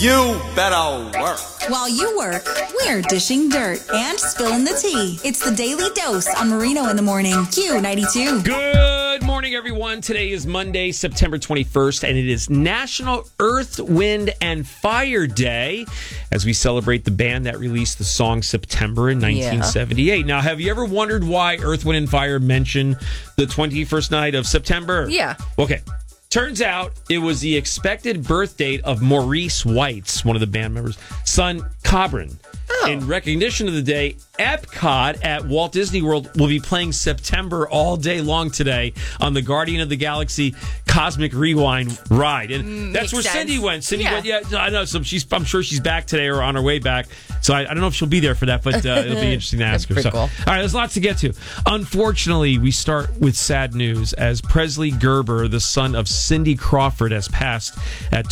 You better work. While you work, we're dishing dirt and spilling the tea. It's the Daily Dose on Marino in the Morning. Q92. Good morning, everyone. Today is Monday, September 21st, and it is National Earth, Wind, and Fire Day as we celebrate the band that released the song September in 1978. Now, have you ever wondered why Earth, Wind, and Fire mention the 21st night of September? Yeah. Okay. Turns out it was the expected birth date of Maurice White's, one of the band members' son, Cobran. Oh. In recognition of the day, Epcot at Walt Disney World will be playing September all day long today on the Guardian of the Galaxy Cosmic Rewind ride. And that's where Cindy went. Cindy went, I know. So I'm sure she's back today or on her way back. So I don't know if she'll be there for that, but it'll be interesting to ask her. So, cool. All right, there's lots to get to. Unfortunately, we start with sad news as Presley Gerber, the son of Cindy Crawford, has passed at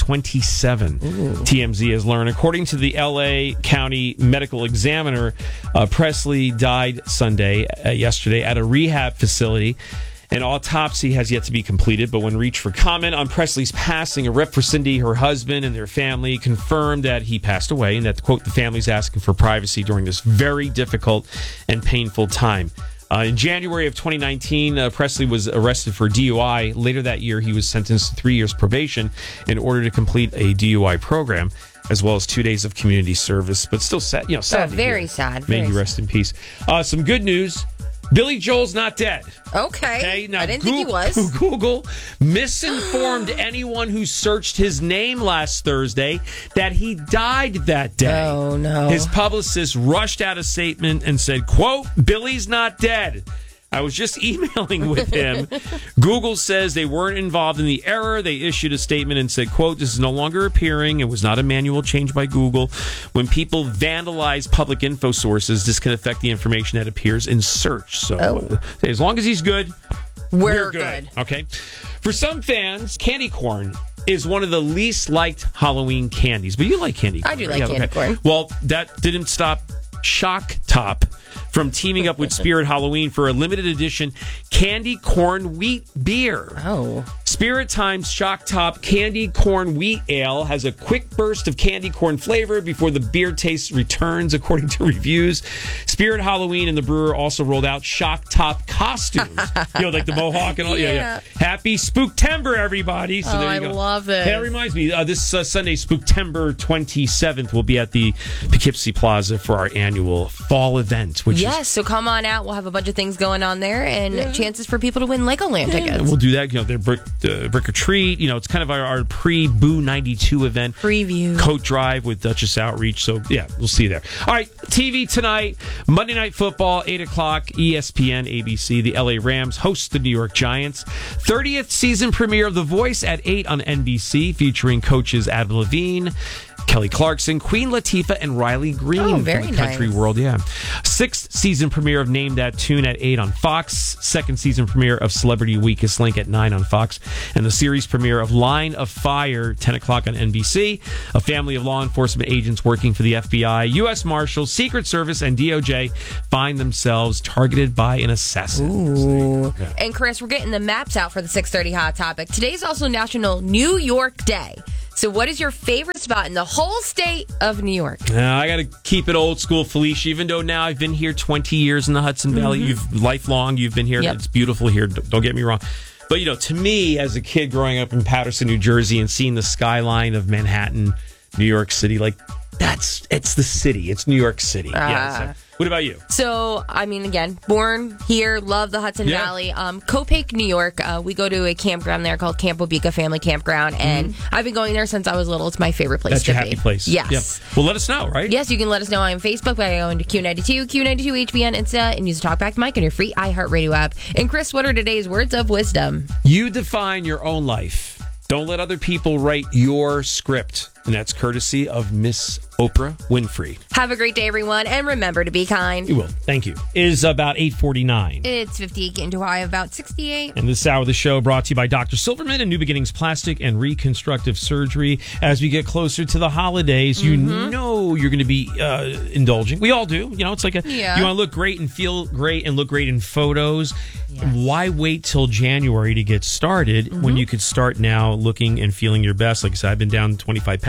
27. Ooh. TMZ has learned. According to the L.A. County Medical Examiner, Presley died yesterday at a rehab facility. An autopsy has yet to be completed, but when reached for comment on Presley's passing, a rep for Cindy, her husband, and their family confirmed that he passed away and that, quote, the family's asking for privacy during this very difficult and painful time. In January of 2019, Presley was arrested for DUI. Later that year, he was sentenced to 3 years probation in order to complete a DUI program, as well as 2 days of community service. But still sad, sad. Very sad. May he rest in peace. Some good news. Billy Joel's not dead. Okay. Now, I didn't think he was. Google misinformed anyone who searched his name last Thursday that he died that day. Oh, no. His publicist rushed out a statement and said, quote, Billy's not dead. I was just emailing with him. Google says they weren't involved in the error. They issued a statement and said, quote, this is no longer appearing. It was not a manual change by Google. When people vandalize public info sources, this can affect the information that appears in search. So as long as he's good, we're good. Okay. For some fans, candy corn is one of the least liked Halloween candies. But you like candy corn. I do like candy corn. Well, that didn't stop Shock Top from teaming up with Spirit Halloween for a limited edition candy corn wheat beer. Oh. Spirit Times Shock Top Candy Corn Wheat Ale has a quick burst of candy corn flavor before the beer taste returns, according to reviews. Spirit Halloween and the brewer also rolled out Shock Top costumes. Like the mohawk and all. Yeah. Happy Spooktember, everybody. So there you go. I love it. That reminds me, this Sunday, Spooktember 27th, we'll be at the Poughkeepsie Plaza for our annual fall event. So come on out. We'll have a bunch of things going on there and chances for people to win Legoland tickets. We'll do that. They're Brick or Treat. It's kind of our pre-Boo 92 event. Preview. Coat Drive with Duchess Outreach. So, we'll see you there. All right, TV tonight, Monday Night Football, 8 o'clock, ESPN, ABC. The LA Rams host the New York Giants. 30th season premiere of The Voice at 8 on NBC, featuring coaches Adam Levine, Kelly Clarkson, Queen Latifah, and Riley Green from the country world. 6th season premiere of Name That Tune at 8 on Fox. 2nd season premiere of Celebrity Weakest Link at 9 on Fox. And the series premiere of Line of Fire, 10 o'clock on NBC. A family of law enforcement agents working for the FBI, U.S. Marshals, Secret Service, and DOJ find themselves targeted by an assassin. Ooh. And Chris, we're getting the maps out for the 6:30 Hot Topic. Today's also National New York Day. So what is your favorite spot in the whole state of New York? I got to keep it old school, Felicia, even though now I've been here 20 years in the Hudson Valley. You've been here. Yep. It's beautiful here. Don't get me wrong. But, to me, as a kid growing up in Paterson, New Jersey, and seeing the skyline of Manhattan, New York City, it's the city. It's New York City. What about you? So, again, born here, love the Hudson Valley. Copake, New York, we go to a campground there called Camp Obika Family Campground, and I've been going there since I was little. It's my favorite place to be. That's your happy place. Yes. Yep. Well, let us know, right? Yes, you can let us know on Facebook by going to Q92, Q92 HBN Insta, and use the Talkback Mike on your free iHeartRadio app. And Chris, what are today's words of wisdom? You define your own life. Don't let other people write your script. And that's courtesy of Miss Oprah Winfrey. Have a great day, everyone, and remember to be kind. You will. Thank you. It is about 8:49. It's 58, getting to a high of about 68. And this hour of the show brought to you by Dr. Silverman and New Beginnings Plastic and Reconstructive Surgery. As we get closer to the holidays, you know you're going to be indulging. We all do. It's like you want to look great and feel great and look great in photos. Yes. Why wait till January to get started when you could start now looking and feeling your best? Like I said, I've been down 25 pounds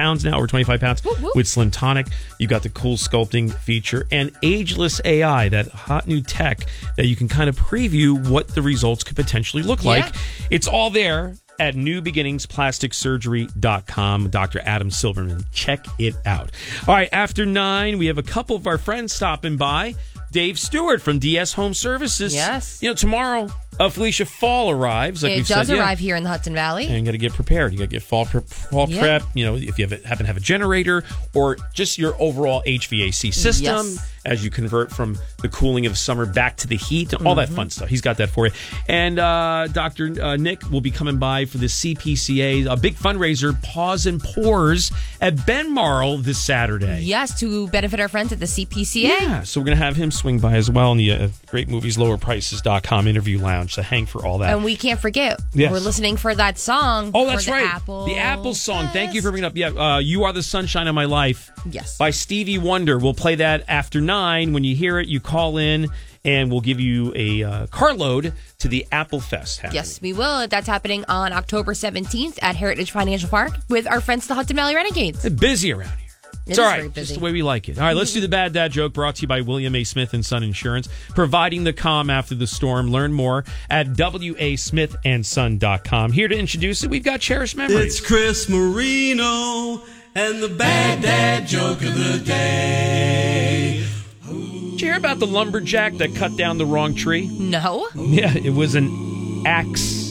pounds now, over 25 pounds with Slim Tonic. You've got the cool sculpting feature and ageless AI, that hot new tech that you can kind of preview what the results could potentially look like. It's all there at newbeginningsplasticsurgery.com. Dr. Adam Silverman. Check it out. All right, after 9, we have a couple of our friends stopping by. Dave Stewart from DS Home Services. Yes. Tomorrow, Felicia, fall arrives. Like it does arrive here in the Hudson Valley. And you got to get prepared. You got to get fall prep. If you happen to have a generator or just your overall HVAC system as you convert from the cooling of summer back to the heat, all that fun stuff. He's got that for you. And Dr. Nick will be coming by for the CPCA, a big fundraiser, Paws and Pores, at Ben Marl this Saturday. Yes, to benefit our friends at the CPCA. Yeah, so we're going to have him swing by as well in the greatmovieslowerprices.com interview lounge to hang for all that. And we can't forget, we're listening for that song. Oh, that's for right. Apple. The Apple song. Yes. Thank you for bringing it up. You Are the Sunshine of My Life. Yes. By Stevie Wonder. We'll play that after 9. When you hear it, you call in and we'll give you a carload to the Apple Fest happening. Yes, we will. That's happening on October 17th at Heritage Financial Park with our friends, the Hudson Valley Renegades. It's busy around here. It's all right. Just the way we like it. All right, let's do the Bad Dad joke, brought to you by William A. Smith & Son Insurance, providing the calm after the storm. Learn more at wasmithandson.com. Here to introduce it, we've got Cherished Memories. It's Chris Marino and the Bad Dad joke of the day. Did you hear about the lumberjack that cut down the wrong tree? No. Yeah, it was an accident.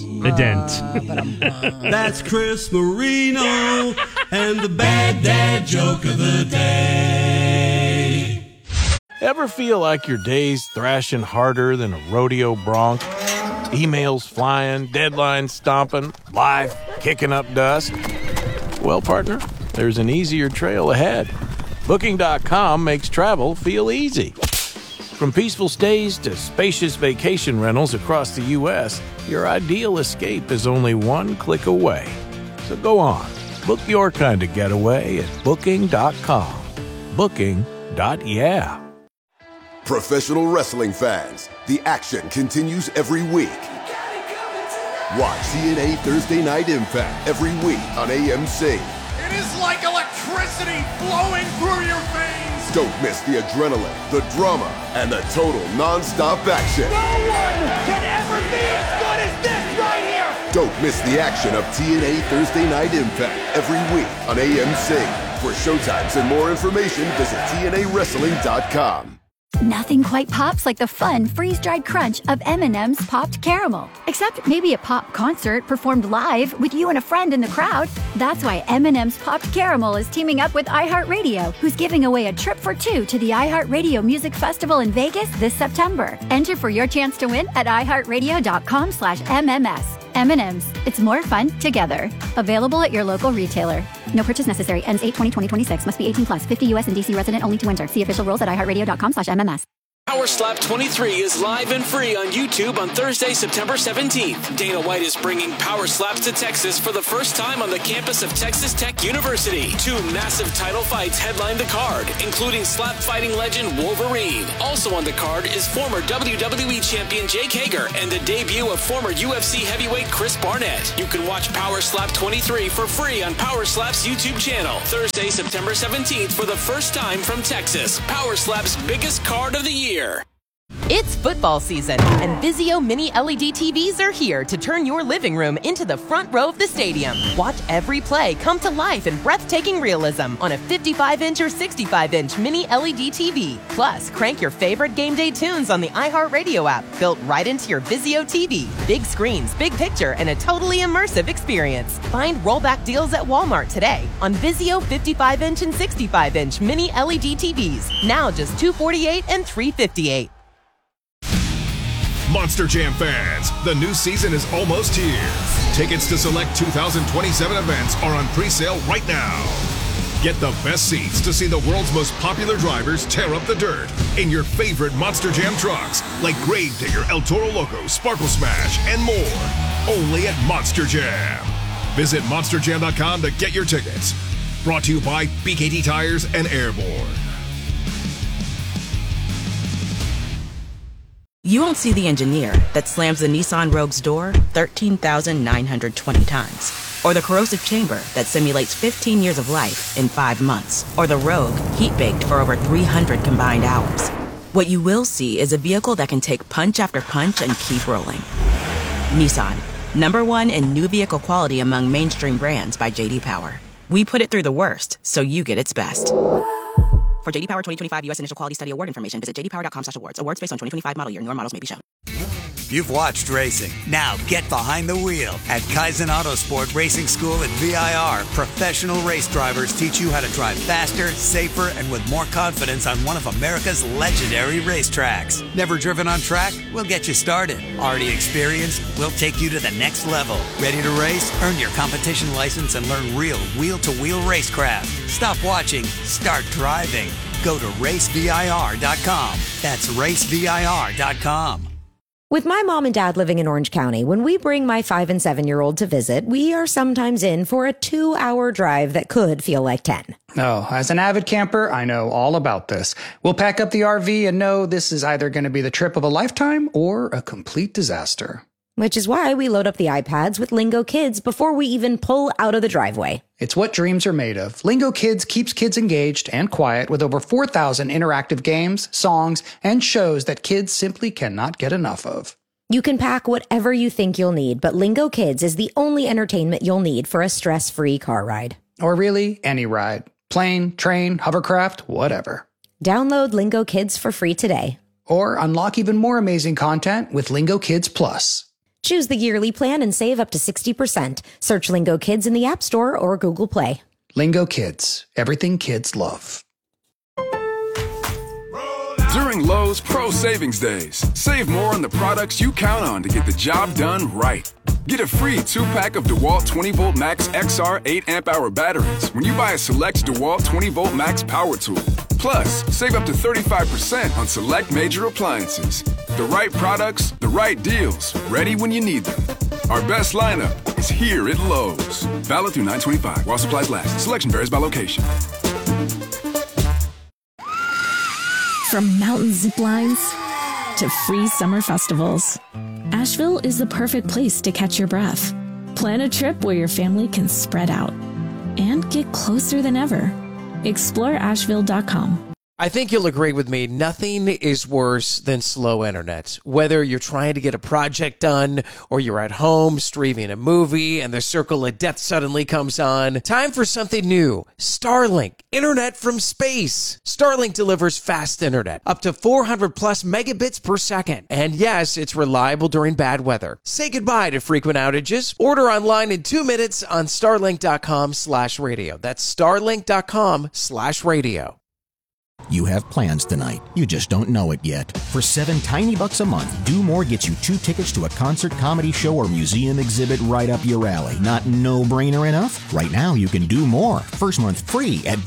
That's Chris Marino and the Bad Dad joke of the day. Ever feel like your day's thrashing harder than a rodeo bronc? Emails flying, deadlines stomping, life kicking up dust? Well, partner, there's an easier trail ahead. Booking.com makes travel feel easy. From peaceful stays to spacious vacation rentals across the U.S., your ideal escape is only one click away. So go on, book your kind of getaway at Booking.com. Booking.yeah. Professional wrestling fans, the action continues every week. Watch TNA Thursday Night Impact every week on AMC. It is like electricity flowing through your veins. Don't miss the adrenaline, the drama, and the total non-stop action. No one can ever be as good as this right here. Don't miss the action of TNA Thursday Night Impact every week on AMC. For showtimes and more information, visit TNAWrestling.com. Nothing quite pops like the fun freeze-dried crunch of M&M's Popped Caramel. Except maybe a pop concert performed live with you and a friend in the crowd. That's why M&M's Popped Caramel is teaming up with iHeartRadio, who's giving away a trip for 2 to the iHeartRadio Music Festival in Vegas this September. Enter for your chance to win at iHeartRadio.com/MMS. M&M's. It's more fun together. Available at your local retailer. No purchase necessary. Ends 8/20/2026. Must be 18 plus. 50 U.S. and D.C. resident only to enter. See official rules at iHeartRadio.com/MMS. Power Slap 23 is live and free on YouTube on Thursday, September 17th. Dana White is bringing Power Slaps to Texas for the first time on the campus of Texas Tech University. 2 massive title fights headline the card, including slap fighting legend Wolverine. Also on the card is former WWE champion Jake Hager and the debut of former UFC heavyweight Chris Barnett. You can watch Power Slap 23 for free on Power Slap's YouTube channel. Thursday, September 17th for the first time from Texas. Power Slap's biggest card of the year. It's football season, and Vizio Mini LED TVs are here to turn your living room into the front row of the stadium. Watch every play come to life in breathtaking realism on a 55-inch or 65-inch Mini LED TV. Plus, crank your favorite game day tunes on the iHeartRadio app, built right into your Vizio TV. Big screens, big picture, and a totally immersive experience. Find rollback deals at Walmart today on Vizio 55-inch and 65-inch Mini LED TVs. Now just $248 and $358. Monster Jam fans, the new season is almost here. Tickets to select 2027 events are on pre-sale right now. Get the best seats to see the world's most popular drivers tear up the dirt in your favorite Monster Jam trucks, like Gravedigger, El Toro Loco, Sparkle Smash, and more. Only at Monster Jam. Visit monsterjam.com to get your tickets. Brought to you by BKT Tires and Airborne. You won't see the engineer that slams the Nissan Rogue's door 13,920 times. Or the corrosive chamber that simulates 15 years of life in 5 months. Or the Rogue, heat-baked for over 300 combined hours. What you will see is a vehicle that can take punch after punch and keep rolling. Nissan, #1 in new vehicle quality among mainstream brands by J.D. Power. We put it through the worst, so you get its best. For J.D. Power 2025 U.S. Initial Quality Study Award information, visit jdpower.com/awards. Awards based on 2025 model year. Newer models may be shown. You've watched racing. Now get behind the wheel. At Kaizen Autosport Racing School at VIR, professional race drivers teach you how to drive faster, safer, and with more confidence on one of America's legendary racetracks. Never driven on track? We'll get you started. Already experienced? We'll take you to the next level. Ready to race? Earn your competition license and learn real wheel-to-wheel racecraft. Stop watching. Start driving. Go to racevir.com. That's racevir.com. With my mom and dad living in Orange County, when we bring my 5 and 7-year-old to visit, we are sometimes in for a 2-hour drive that could feel like 10. Oh, as an avid camper, I know all about this. We'll pack up the RV and know this is either going to be the trip of a lifetime or a complete disaster. Which is why we load up the iPads with Lingo Kids before we even pull out of the driveway. It's what dreams are made of. Lingo Kids keeps kids engaged and quiet with over 4,000 interactive games, songs, and shows that kids simply cannot get enough of. You can pack whatever you think you'll need, but Lingo Kids is the only entertainment you'll need for a stress-free car ride. Or really, any ride. Plane, train, hovercraft, whatever. Download Lingo Kids for free today. Or unlock even more amazing content with Lingo Kids Plus. Choose the yearly plan and save up to 60%. Search Lingo Kids in the App Store or Google Play. Lingo Kids. Everything kids love. During Lowe's Pro Savings Days, save more on the products you count on to get the job done right. Get a free 2-pack of DeWalt 20V Max XR 8-amp-hour batteries when you buy a select DeWalt 20V Max power tool. Plus, save up to 35% on select major appliances. The right products, the right deals, ready when you need them. Our best lineup is here at Lowe's. Valid through 9/25 while supplies last. Selection varies by location. From mountain zip lines to free summer festivals, Asheville is the perfect place to catch your breath. Plan a trip where your family can spread out and get closer than ever. Explore Asheville.com. I think you'll agree with me, nothing is worse than slow internet. Whether you're trying to get a project done or you're at home streaming a movie and the circle of death suddenly comes on. Time for something new. Starlink, internet from space. Starlink delivers fast internet, up to 400 plus megabits per second. And yes, it's reliable during bad weather. Say goodbye to frequent outages. Order online in 2 minutes on starlink.com/radio. That's starlink.com/radio. You have plans tonight. You just don't know it yet. For $7 tiny bucks a month, Do More gets you 2 tickets to a concert, comedy show, or museum exhibit right up your alley. Not no-brainer enough? Right now, you can do more. First month free at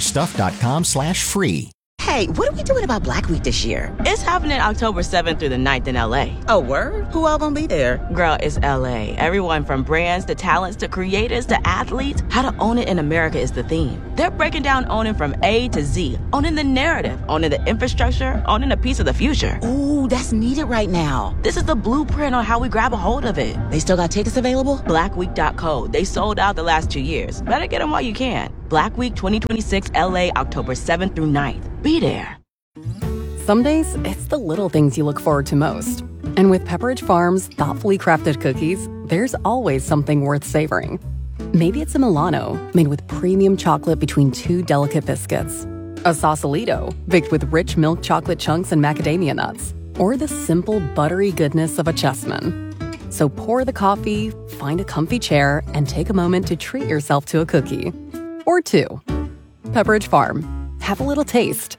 domorestuff.com/free. Hey, what are we doing about Black Week this year? It's happening October 7th through the 9th in LA. Oh, word? Who all gonna be there? Girl, it's LA. Everyone from brands to talents to creators to athletes. How to own it in America is the theme. They're breaking down owning from A to Z. Owning the narrative, owning the infrastructure, owning a piece of the future. Ooh, that's needed right now. This is the blueprint on how we grab a hold of it. They still got tickets available? Blackweek.co. They sold out the last 2 years. Better get them while you can. Black Week 2026 LA, October 7th through 9th. Be there. Some days, it's the little things you look forward to most. And with Pepperidge Farm's thoughtfully crafted cookies, there's always something worth savoring. Maybe it's a Milano, made with premium chocolate between 2 delicate biscuits. A Sausalito, baked with rich milk chocolate chunks and macadamia nuts. Or the simple, buttery goodness of a Chessman. So pour the coffee, find a comfy chair, and take a moment to treat yourself to a cookie. Or 2. Pepperidge Farm. Have a little taste.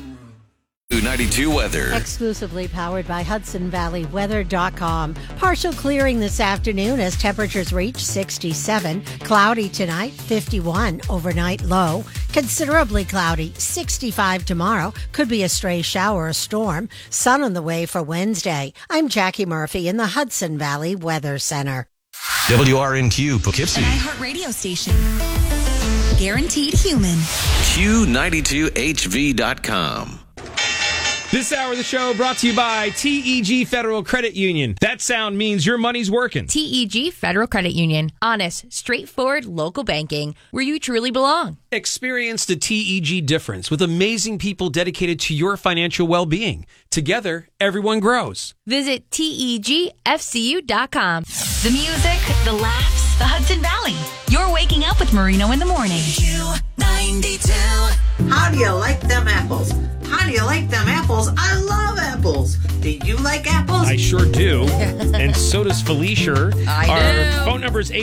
92 weather. Exclusively powered by HudsonValleyWeather.com. Partial clearing this afternoon as temperatures reach 67. Cloudy tonight, 51. Overnight low. Considerably cloudy, 65 tomorrow. Could be a stray shower or storm. Sun on the way for Wednesday. I'm Jackie Murphy in the Hudson Valley Weather Center. WRNQ Poughkeepsie. An iHeart radio station. Guaranteed human. Q92HV.com. This hour of the show brought to you by TEG Federal Credit Union. That sound means your money's working. TEG Federal Credit Union. Honest, straightforward, local banking where you truly belong. Experience the TEG difference with amazing people dedicated to your financial well-being. Together, everyone grows. Visit TEGFCU.com. The music, the laughs, the Hudson Valley. You're waking up with Marino in the morning. Q92. How do you like them apples? How do you like them apples? I love apples. Do you like apples? I sure do. And so does Felicia. I do. Phone number is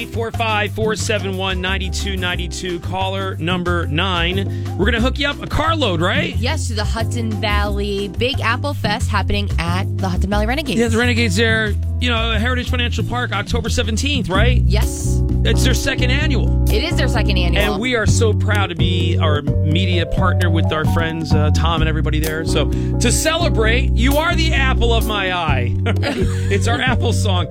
845-471-9292. Caller number 9. We're going to hook you up a carload, right? Yes, to the Hudson Valley Big Apple Fest happening at the Hudson Valley Renegades. Yeah, the Renegades there, Heritage Financial Park, October 17th, right? Yes. It's their second annual. It is their second annual. And we are so proud to be our media partner with our friends, Tom and everybody there. So to celebrate, you are the apple of my eye. It's our Apple song.